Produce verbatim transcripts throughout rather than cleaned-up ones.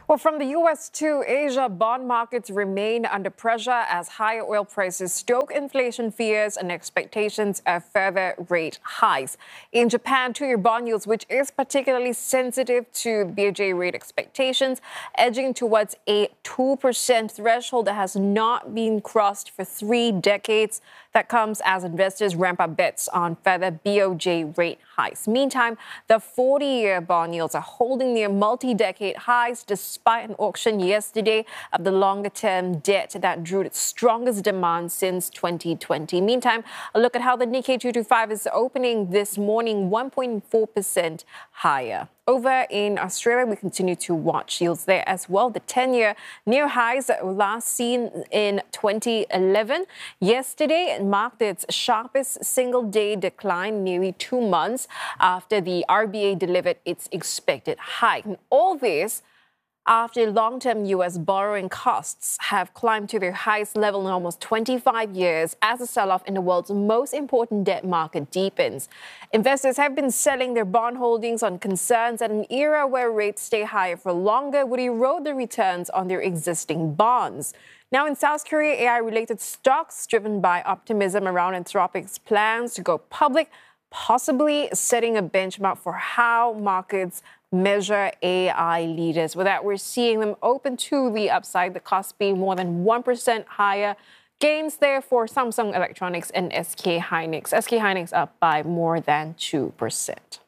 Well, from the U S to Asia, bond markets remain under pressure as higher oil prices stoke inflation fears and expectations of further rate hikes. In Japan, two-year bond yields, which is particularly sensitive to B O J rate expectations, edging towards a two percent threshold that has not been crossed for three decades. That comes as investors ramp up bets on further B O J rate hikes. Meantime, the forty-year bond yields are holding near multi-decade highs despite an auction yesterday of the longer-term debt that drew its strongest demand since twenty twenty. Meantime, a look at how the Nikkei two twenty-five is opening this morning, one point four percent higher. Over in Australia, we continue to watch yields there as well. The ten-year near highs that were last seen in twenty eleven. Yesterday, it marked its sharpest single-day decline in nearly two months after the R B A delivered its expected hike. And all this after long-term U S borrowing costs have climbed to their highest level in almost twenty-five years as the sell-off in the world's most important debt market deepens. Investors have been selling their bond holdings on concerns that an era where rates stay higher for longer would erode the returns on their existing bonds. Now in South Korea, A I-related stocks driven by optimism around Anthropic's plans to go public, possibly setting a benchmark for how markets measure A I leaders. With that, we're seeing them open to the upside, the cost being more than one percent higher. Gains there for Samsung Electronics and S K Hynix. S K Hynix up by more than two percent.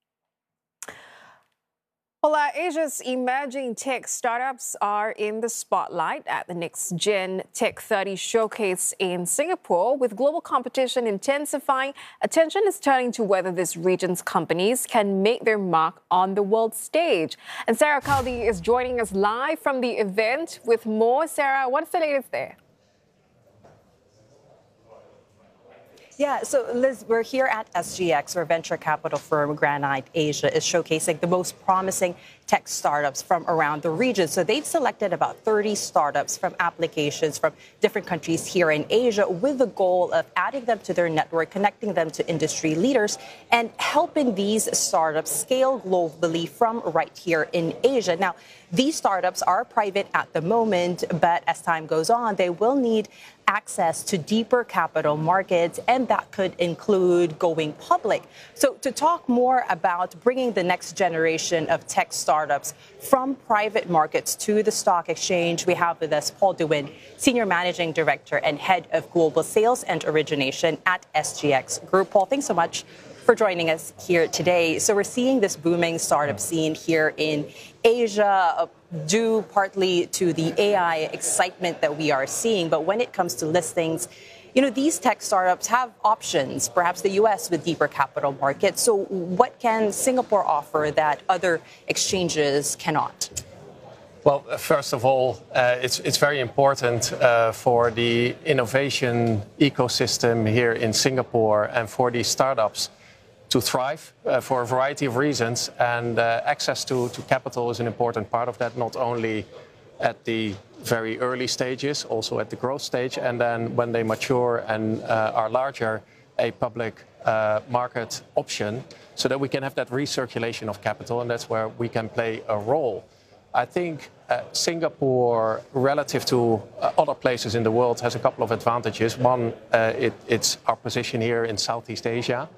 Well, uh, Asia's emerging tech startups are in the spotlight at the Next Gen Tech thirty showcase in Singapore. With global competition intensifying, attention is turning to whether this region's companies can make their mark on the world stage. And Sarah Caldi is joining us live from the event with more. Sarah, what's the latest there? Yeah, so Liz, we're here at S G X, where venture capital firm Granite Asia is showcasing the most promising tech startups from around the region. So they've selected about thirty startups from applications from different countries here in Asia with the goal of adding them to their network, connecting them to industry leaders, and helping these startups scale globally from right here in Asia. Now, these startups are private at the moment, but as time goes on, they will need access to deeper capital markets, and that could include going public. So to talk more about bringing the next generation of tech startups from private markets to the stock exchange, we have with us Paul DeWin, Senior Managing Director and Head of Global Sales and Origination at S G X Group. Paul, thanks so much for joining us here today. So we're seeing this booming startup scene here in Asia, due partly to the A I excitement that we are seeing. But when it comes to listings, you know, these tech startups have options, perhaps the U S with deeper capital markets. So what can Singapore offer that other exchanges cannot? Well, first of all, uh, it's, it's very important uh, for the innovation ecosystem here in Singapore and for these startups to thrive uh, for a variety of reasons, and uh, access to, to capital is an important part of that, not only at the very early stages, also at the growth stage, and then when they mature and uh, are larger, a public uh, market option, so that we can have that recirculation of capital, and that's where we can play a role. I think uh, Singapore, relative to uh, other places in the world, has a couple of advantages. One, uh, it, it's our position here in Southeast Asia.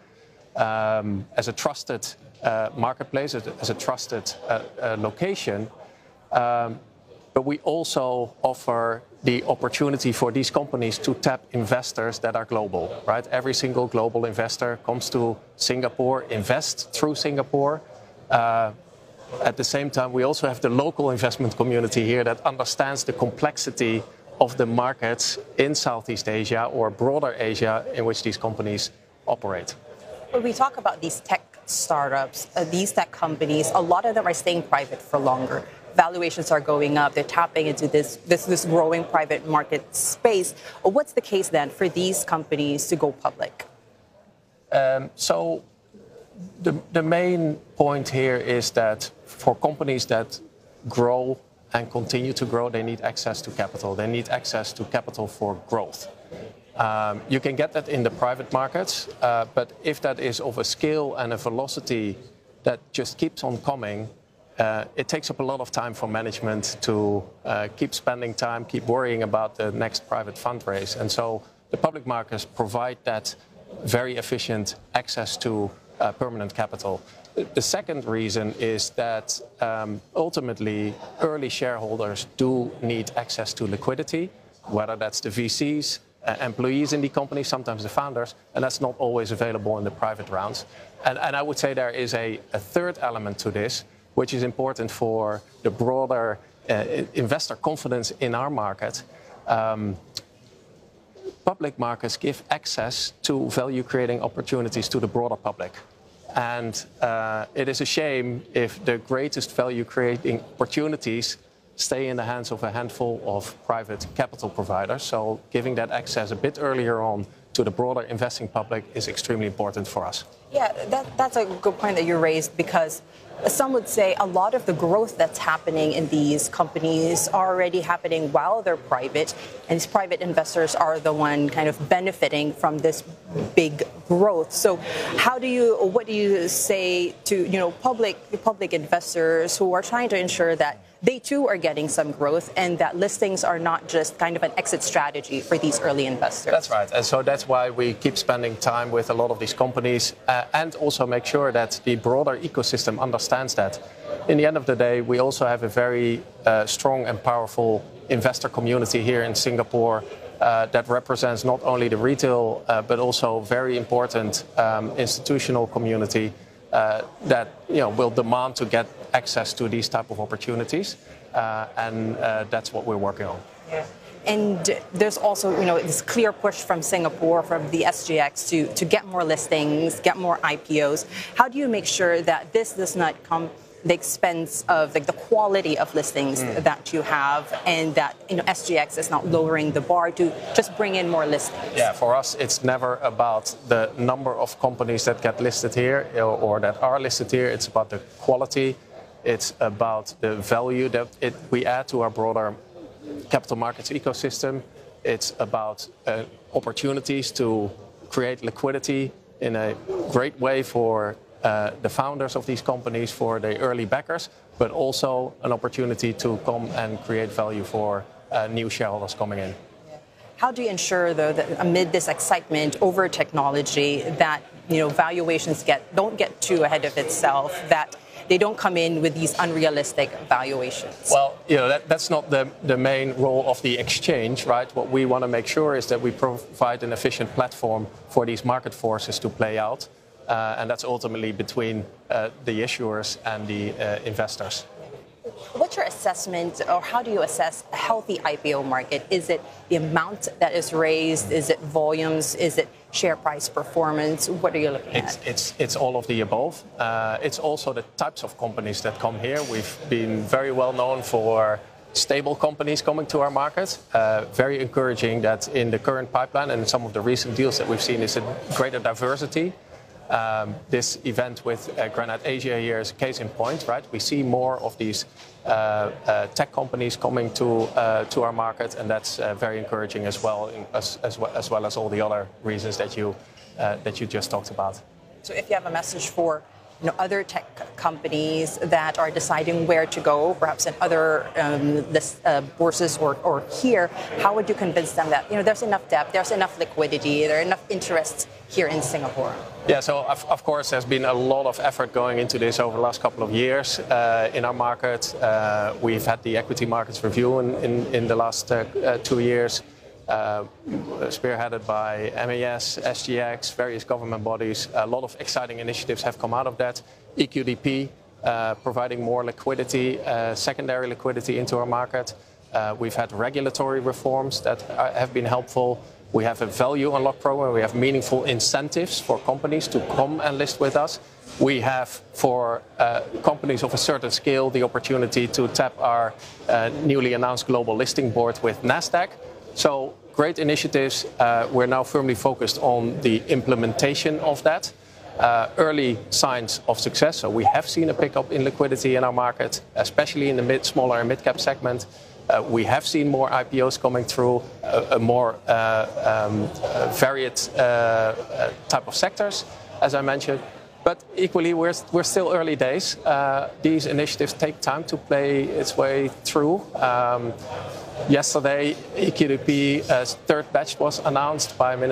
Um, as a trusted uh, marketplace, as a, as a trusted uh, uh, location, um, but we also offer the opportunity for these companies to tap investors that are global, right? Every single global investor comes to Singapore, invests through Singapore. Uh, at the same time, we also have the local investment community here that understands the complexity of the markets in Southeast Asia or broader Asia in which these companies operate. When we talk about these tech startups, uh, these tech companies, a lot of them are staying private for longer. Valuations are going up. They're tapping into this, this, this growing private market space. What's the case then for these companies to go public? Um, so the, the main point here is that for companies that grow and continue to grow, they need access to capital. They need access to capital for growth. Um, you can get that in the private markets, uh, but if that is of a scale and a velocity that just keeps on coming, uh, it takes up a lot of time for management to uh, keep spending time, keep worrying about the next private fundraise. And so the public markets provide that very efficient access to uh, permanent capital. The second reason is that um, ultimately early shareholders do need access to liquidity, whether that's the V Cs, uh, employees in the company, sometimes the founders, and that's not always available in the private rounds. And, and I would say there is a, a third element to this, which is important for the broader uh, investor confidence in our market. Um, public markets give access to value-creating opportunities to the broader public. And uh, it is a shame if the greatest value-creating opportunities stay in the hands of a handful of private capital providers. So giving that access a bit earlier on to the broader investing public is extremely important for us. Yeah, that, that's a good point that you raised, because some would say a lot of the growth that's happening in these companies are already happening while they're private, and these private investors are the one kind of benefiting from this big growth. So how do you, what do you say to, you know, public public investors who are trying to ensure that they too are getting some growth and that listings are not just kind of an exit strategy for these early investors? That's right. And so that's why we keep spending time with a lot of these companies uh, and also make sure that the broader ecosystem understands that. In the end of the day, we also have a very uh, strong and powerful investor community here in Singapore uh, that represents not only the retail uh, but also very important um, institutional community uh, that you know will demand to get access to these type of opportunities, uh, and uh, that's what we're working on. Yeah. And there's also, you know, this clear push from Singapore, from the S G X, to, to get more listings, get more I P Os. How do you make sure that this does not come at the expense of like the quality of listings mm. that you have, and that, you know, S G X is not lowering the bar to just bring in more listings? Yeah, for us, it's never about the number of companies that get listed here or, or that are listed here. It's about the quality. It's about the value that it, we add to our broader capital markets ecosystem. It's about uh, opportunities to create liquidity in a great way for uh, the founders of these companies, for the early backers, but also an opportunity to come and create value for uh, new shareholders coming in. How do you ensure, though, that amid this excitement over technology, that, you know, valuations get don't get too ahead of itself, that they don't come in with these unrealistic valuations? Well, you know, that, that's not the, the main role of the exchange, right? What we want to make sure is that we provide an efficient platform for these market forces to play out. Uh, and that's ultimately between uh, the issuers and the uh, investors. What's your assessment, or how do you assess a healthy I P O market? Is it the amount that is raised? Is it volumes? Is it share price performance? What are you looking it's, at? It's, it's all of the above. Uh, it's also the types of companies that come here. We've been very well known for stable companies coming to our market. Uh, very encouraging that in the current pipeline and some of the recent deals that we've seen is a greater diversity. Um, this event with uh, Granite Asia here is a case in point, right? We see more of these uh, uh, tech companies coming to uh, to our market, and that's uh, very encouraging as well, in, as, as well, as well as all the other reasons that you uh, that you just talked about. So, if you have a message for, you know, other tech companies that are deciding where to go, perhaps in other um, list, uh, bourses or, or here, how would you convince them that, you know, there's enough depth, there's enough liquidity, there are enough interests here in Singapore? Yeah, so of, of course there's been a lot of effort going into this over the last couple of years uh, in our market. Uh, we've had the equity markets review in, in, in the last uh, uh, two years. Uh, spearheaded by M A S, S G X, various government bodies. A lot of exciting initiatives have come out of that. E Q D P, uh, providing more liquidity, uh, secondary liquidity into our market. Uh, we've had regulatory reforms that are, have been helpful. We have a value unlock program. We have meaningful incentives for companies to come and list with us. We have, for uh, companies of a certain scale, the opportunity to tap our uh, newly announced global listing board with NASDAQ. So great initiatives. Uh, we're now firmly focused on the implementation of that. Uh, early signs of success. So we have seen a pickup in liquidity in our market, especially in the mid, smaller and mid-cap segment. Uh, we have seen more I P Os coming through, a, a more uh, um, uh, varied uh, uh, type of sectors, as I mentioned. But equally, we're, we're still early days. Uh, these initiatives take time to play its way through. Um, yesterday, E Q D P's third batch was announced by Minister